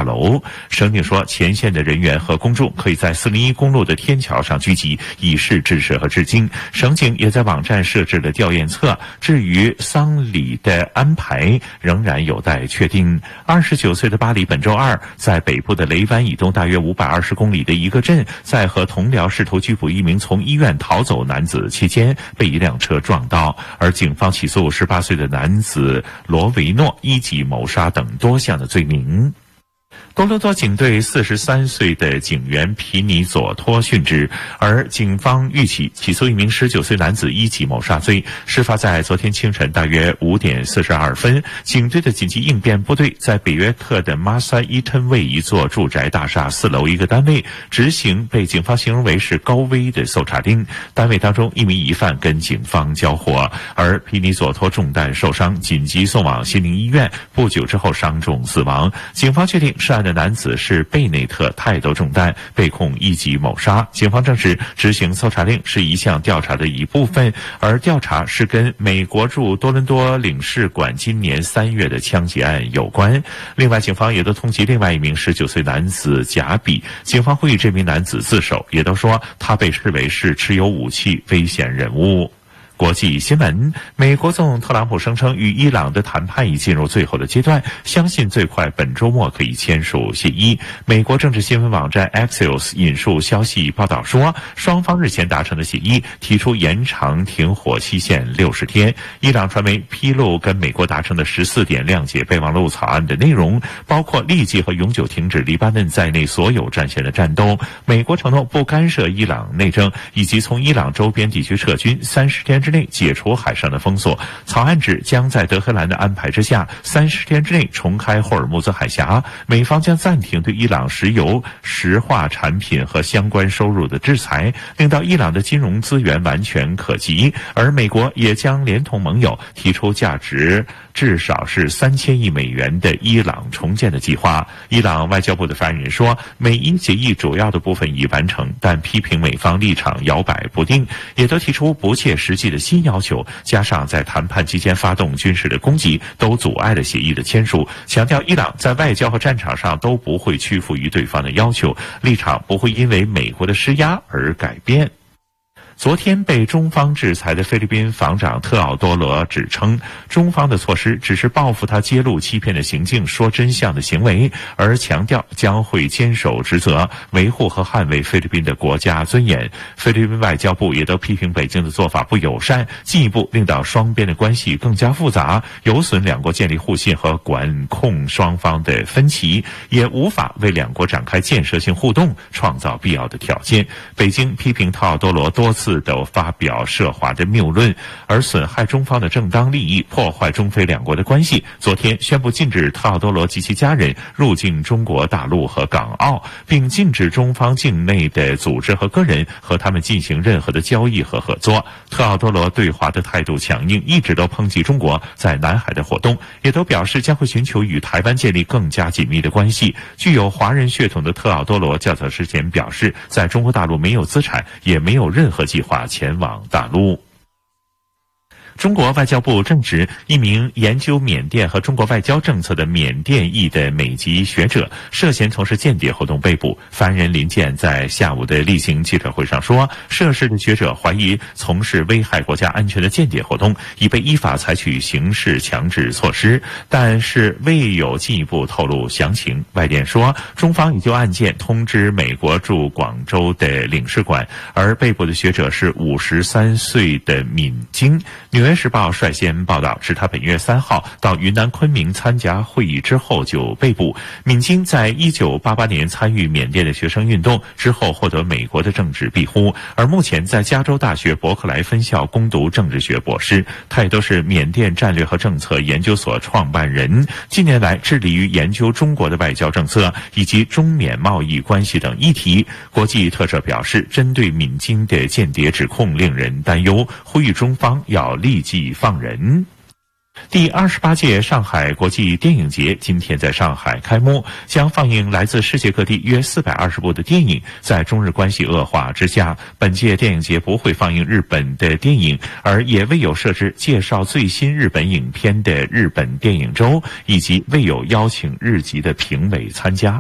楼。省警说，前线的人员和公众可以在401公路的天桥上聚集，以示支持和致敬。省警也在网站设置了吊唁册，至于丧礼的安排仍然有待确定。29岁的巴里本周二在北部的雷湾以东大约520公里的一个镇，在和同僚试图拘捕一名从医院逃走男子期间被一辆车撞到，而警方起诉18岁的男子罗维诺1级谋杀等多项的罪名。多伦多警队43岁的警员皮尼佐托殉职，而警方预期起诉一名19岁男子1级谋杀罪。事发在昨天清晨大约5点42分，警队的紧急应变部队在北约克的马萨伊滕卫一座住宅大厦4楼一个单位执行被警方形容为是高危的搜查令。单位当中一名疑犯跟警方交火，而皮尼佐托中弹受伤，紧急送往心灵医院，不久之后伤重死亡。警方确定涉案的男子是贝内特·泰斗中弹，被控1级谋杀。警方证实，执行搜查令是一项调查的一部分，而调查是跟美国驻多伦多领事馆今年3月的枪击案有关。另外，警方也都通缉另外一名19岁男子贾比，警方呼吁这名男子自首，也都说他被视为是持有武器危险人物。国际新闻，美国总统特朗普声称与伊朗的谈判已进入最后的阶段，相信最快本周末可以签署协议。美国政治新闻网站 Axios 引述消息报道说，双方日前达成的协议提出延长停火期限60天。伊朗传媒披露跟美国达成的14点谅解备忘录草案的内容，包括立即和永久停止黎巴嫩在内所有战线的战斗。美国承诺不干涉伊朗内政，以及从伊朗周边地区撤军30天之内解除海上的封锁。草案指将在德黑兰的安排之下，30天之内重开霍尔木兹海峡。美方将暂停对伊朗石油、石化产品和相关收入的制裁，令到伊朗的金融资源完全可及。而美国也将连同盟友提出价值至少是3000亿美元的伊朗重建的计划。伊朗外交部的发言人说，美伊协议主要的部分已完成，但批评美方立场摇摆不定，也都提出不切实际的新要求，加上在谈判期间发动军事的攻击，都阻碍了协议的签署。强调伊朗在外交和战场上都不会屈服于对方的要求，立场不会因为美国的施压而改变。昨天被中方制裁的菲律宾防长特奥多罗指称，中方的措施只是报复他揭露欺骗的行径、说真相的行为，而强调将会坚守职责，维护和捍卫菲律宾的国家尊严。菲律宾外交部也都批评北京的做法不友善，进一步令到双边的关系更加复杂，有损两国建立互信和管控双方的分歧，也无法为两国展开建设性互动创造必要的条件。北京批评特奥多罗多次都发表涉华的谬论，而损害中方的正当利益，破坏中菲两国的关系。昨天宣布禁止特奥多罗及其家人入境中国大陆和港澳，并禁止中方境内的组织和个人和他们进行任何的交易和合作。特奥多罗对华的态度强硬，一直都抨击中国在南海的活动，也都表示将会寻求与台湾建立更加紧密的关系。具有华人血统的特奥多罗较早之前表示，在中国大陆没有资产，也没有任何计划前往大陆。中国外交部证实，一名研究缅甸和中国外交政策的缅甸裔的美籍学者涉嫌从事间谍活动被捕。发言人林健在下午的例行记者会上说，涉事的学者怀疑从事危害国家安全的间谍活动，已被依法采取刑事强制措施，但是未有进一步透露详情。外电说，中方已就案件通知美国驻广州的领事馆，而被捕的学者是53岁的敏晶。纽约时报率先报道，指他本月3号到云南昆明参加会议之后就被捕。敏晶在1988年参与缅甸的学生运动之后，获得美国的政治庇护，而目前在加州大学伯克莱分校攻读政治学博士。他也都是缅甸战略和政策研究所创办人，近年来致力于研究中国的外交政策以及中缅贸易关系等议题。国际特赦表示，针对敏晶的间谍指控令人担忧，呼吁中方要立即放人。第28届上海国际电影节今天在上海开幕，将放映来自世界各地约420部的电影。在中日关系恶化之下，本届电影节不会放映日本的电影，而也未有设置介绍最新日本影片的日本电影周，以及未有邀请日籍的评委参加。